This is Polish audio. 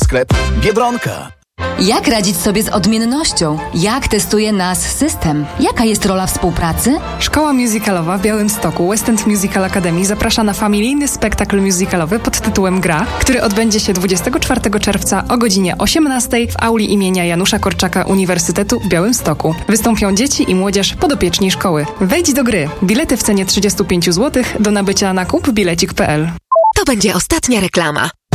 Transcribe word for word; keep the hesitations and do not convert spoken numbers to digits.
Sklep Biedronka. Jak radzić sobie z odmiennością? Jak testuje nas system? Jaka jest rola współpracy? Szkoła musicalowa w Białymstoku West End Musical Academy zaprasza na familijny spektakl musicalowy pod tytułem Gra, który odbędzie się dwudziestego czwartego czerwca o godzinie osiemnastej w auli imienia Janusza Korczaka Uniwersytetu w Białymstoku. Wystąpią dzieci i młodzież podopieczni szkoły. Wejdź do gry. Bilety w cenie trzydzieści pięć złotych do nabycia na kup bilecik kropka p l. To będzie ostatnia reklama.